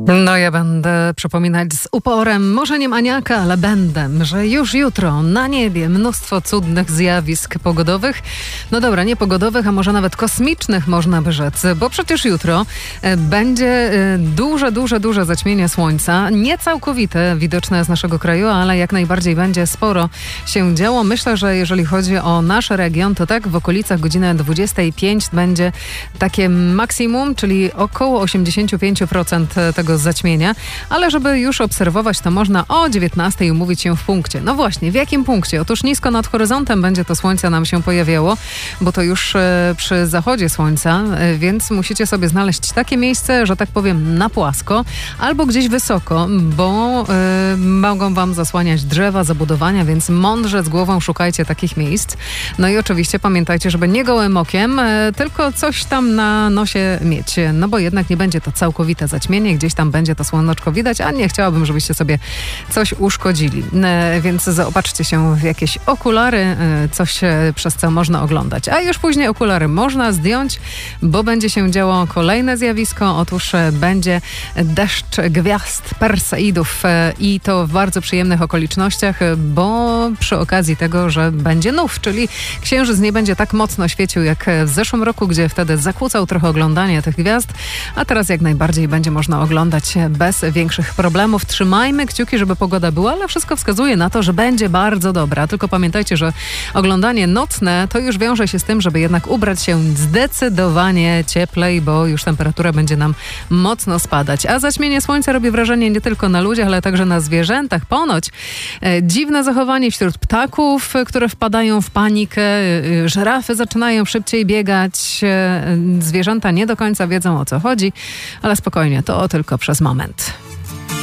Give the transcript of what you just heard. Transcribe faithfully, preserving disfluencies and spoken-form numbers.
No ja będę przypominać z uporem, może nie maniaka, ale będę, że już jutro na niebie mnóstwo cudnych zjawisk pogodowych. No dobra, nie pogodowych, a może nawet kosmicznych można by rzec, bo przecież jutro będzie duże, duże, duże zaćmienie słońca. Nie całkowite, widoczne z naszego kraju, ale jak najbardziej będzie sporo się działo. Myślę, że jeżeli chodzi o nasz region, to tak w okolicach godziny dwudziestej piątej będzie takie maksimum, czyli około osiemdziesiąt pięć procent tego zaćmienia, ale żeby już obserwować, to można o dziewiętnastej umówić się w punkcie. No właśnie, w jakim punkcie? Otóż nisko nad horyzontem będzie to słońce nam się pojawiało, bo to już e, przy zachodzie słońca, e, więc musicie sobie znaleźć takie miejsce, że tak powiem, na płasko, albo gdzieś wysoko, bo e, mogą wam zasłaniać drzewa, zabudowania, więc mądrze z głową szukajcie takich miejsc. No i oczywiście pamiętajcie, żeby nie gołym okiem, e, tylko coś tam na nosie mieć, no bo jednak nie będzie to całkowite zaćmienie, gdzieś tam będzie to słoneczko widać, a nie chciałabym, żebyście sobie coś uszkodzili. E, więc zaopatrzcie się w jakieś okulary, e, coś e, przez co można oglądać. A już później okulary można zdjąć, bo będzie się działo kolejne zjawisko. Otóż e, będzie deszcz gwiazd Perseidów e, i to w bardzo przyjemnych okolicznościach, e, bo przy okazji tego, że będzie nów, czyli księżyc nie będzie tak mocno świecił jak w zeszłym roku, gdzie wtedy zakłócał trochę oglądanie tych gwiazd, a teraz jak najbardziej będzie można oglądać bez większych problemów. Trzymajmy kciuki, żeby pogoda była, ale wszystko wskazuje na to, że będzie bardzo dobra. Tylko pamiętajcie, że oglądanie nocne to już wiąże się z tym, żeby jednak ubrać się zdecydowanie cieplej, bo już temperatura będzie nam mocno spadać. A zaćmienie słońca robi wrażenie nie tylko na ludziach, ale także na zwierzętach. Ponoć e, dziwne zachowanie wśród ptaków, które wpadają w panikę, e, żyrafy zaczynają szybciej biegać, e, zwierzęta nie do końca wiedzą, o co chodzi, ale spokojnie, to tylko przez moment.